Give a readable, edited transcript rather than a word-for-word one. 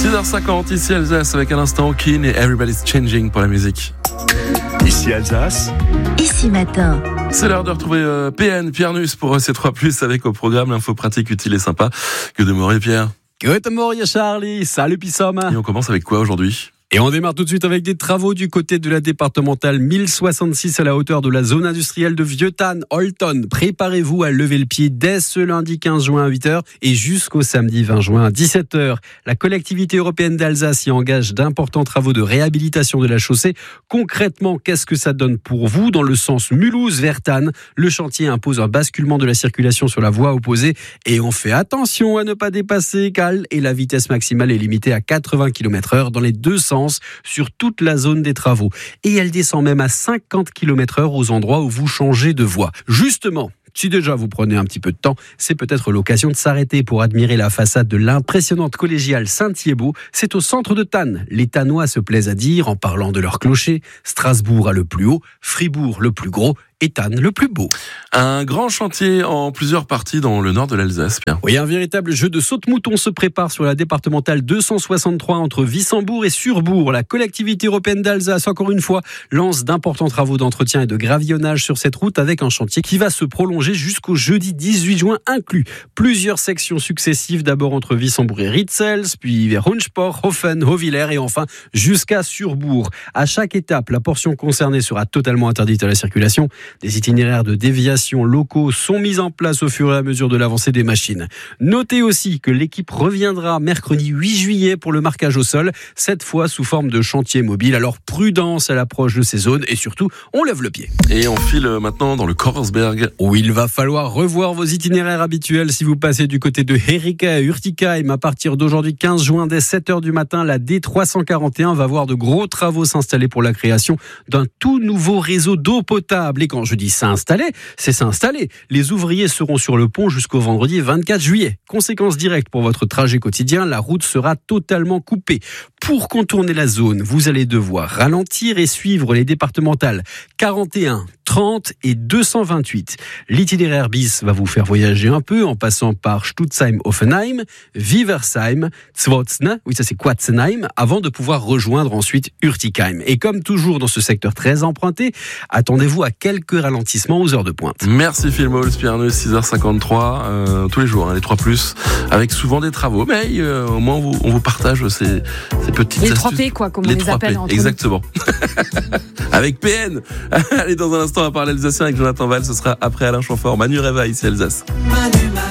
6h50, ici Alsace, avec à l'instant Keane et Everybody's Changing pour la musique. Ici Alsace. Ici Matin. C'est l'heure de retrouver PN, Pierre Nuss, pour C3+, avec au programme l'info pratique, utile et sympa. Que de Maurice Pierre. Good morning Charlie, salut Pissom. Et on commence avec quoi aujourd'hui ? Et on démarre tout de suite avec des travaux du côté de la départementale 1066 à la hauteur de la zone industrielle de Vieux-Tannes, Holton. Préparez-vous à lever le pied dès ce lundi 15 juin à 8h et jusqu'au samedi 20 juin à 17h. La collectivité européenne d'Alsace y engage d'importants travaux de réhabilitation de la chaussée. Concrètement, qu'est-ce que ça donne pour vous ? Dans le sens Mulhouse vers Tannes, le chantier impose un basculement de la circulation sur la voie opposée et on fait attention à ne pas dépasser cale et la vitesse maximale est limitée à 80 km/h dans les deux sens sur toute la zone des travaux. Et elle descend même à 50 km/h aux endroits où vous changez de voie. Justement, si déjà vous prenez un petit peu de temps, c'est peut-être l'occasion de s'arrêter pour admirer la façade de l'impressionnante collégiale Saint-Thiébaut. C'est au centre de Tannes. Les Tannois se plaisent à dire, en parlant de leur clocher, Strasbourg a le plus haut, Fribourg le plus gros, et Tannes le plus beau. Un grand chantier en plusieurs parties dans le nord de l'Alsace, Pierre. Oui, un véritable jeu de saute-mouton se prépare sur la départementale 263 entre Wissembourg et Surbourg. La collectivité européenne d'Alsace, encore une fois, lance d'importants travaux d'entretien et de gravillonnage sur cette route avec un chantier qui va se prolonger jusqu'au jeudi 18 juin inclus. Plusieurs sections successives, d'abord entre Wissembourg et Ritzels, puis vers Hunsport, Hofen, Hauvillers et enfin jusqu'à Surbourg. À chaque étape, la portion concernée sera totalement interdite à la circulation. Des itinéraires de déviation locaux sont mis en place au fur et à mesure de l'avancée des machines. Notez aussi que l'équipe reviendra mercredi 8 juillet pour le marquage au sol, cette fois sous forme de chantier mobile. Alors prudence à l'approche de ces zones et surtout, on lève le pied. Et on file maintenant dans le Korsberg. Où il va falloir revoir vos itinéraires habituels si vous passez du côté de Herika à Urtikheim. À partir d'aujourd'hui 15 juin, dès 7h du matin, la D341 va voir de gros travaux s'installer pour la création d'un tout nouveau réseau d'eau potable. Et quand je dis s'installer, c'est s'installer. Les ouvriers seront sur le pont jusqu'au vendredi 24 juillet. Conséquence directe pour votre trajet quotidien, la route sera totalement coupée. Pour contourner la zone, vous allez devoir ralentir et suivre les départementales 41, 30 et 228. L'itinéraire bis va vous faire voyager un peu en passant par Stutzheim-Offenheim, Wiversheim, Zwotzne, oui ça c'est Quatzenheim, avant de pouvoir rejoindre ensuite Urtikheim. Et comme toujours dans ce secteur très emprunté, attendez-vous à quelques ralentissements aux heures de pointe. Merci Phil Moll, Pierre Nuss, 6h53, tous les jours, les 3+, avec souvent des travaux, mais au moins on vous partage ces petites astuces. Les 3P quoi, comme on les appelle. Exactement. Avec PN. Allez, dans un instant, on va parler alsacien avec Jonathan Val, ce sera après Alain Chamfort. Manu Reva, ici Alsace.